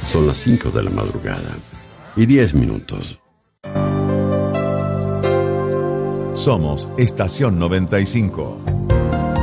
Son las 5 de la madrugada y 10 minutos. Somos Estación 95.